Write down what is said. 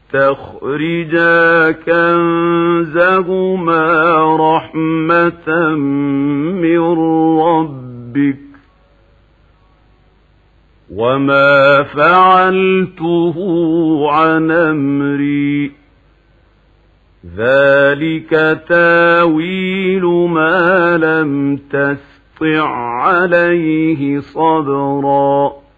يستخرجا كنزهما رحمة من ربك وما فعلته عن أمري ذلك تاويل ما لم تستطع عليه صبرا